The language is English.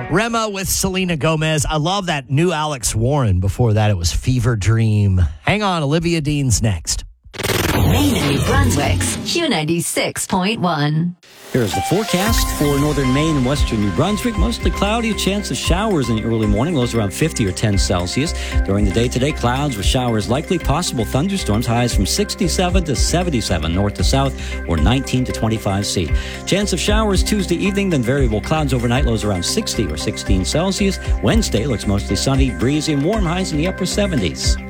Rema with Selena Gomez. I love that new Alex Warren. Before that, it was Fever Dream. Hang on, Olivia Dean's next. Maine and New Brunswick's Q96.1. Here's the forecast for northern Maine and western New Brunswick. Mostly cloudy, a chance of showers in the early morning, lows around 50 or 10 Celsius. During the day today, clouds with showers likely, possible thunderstorms, highs from 67 to 77 north to south or 19 to 25 C. Chance of showers Tuesday evening, then variable clouds overnight, lows around 60 or 16 Celsius. Wednesday looks mostly sunny, breezy, and warm, highs in the upper 70s.